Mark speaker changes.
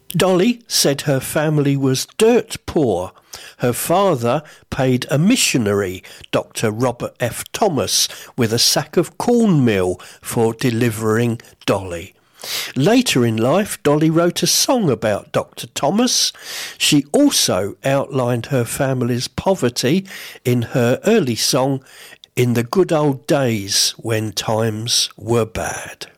Speaker 1: Dolly said her family was dirt poor. Her father paid a missionary, Dr. Robert F. Thomas, with a sack of cornmeal for delivering Dolly. Later in life, Dolly wrote a song about Dr. Thomas. She also outlined her family's poverty in her early song, In the Good Old Days When Times Were Bad.